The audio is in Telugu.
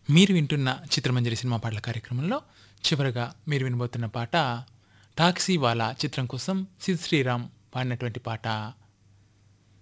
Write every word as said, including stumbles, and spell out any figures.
మీరు వింటున్న చిత్రమంజరి సినిమా పాటల కార్యక్రమంలో చివరగా మీరు వినబోతున్న పాట 'టాక్సీ వాలా' చిత్రం కోసం సిద్ శ్రీరామ్ పాడినటువంటి పాట.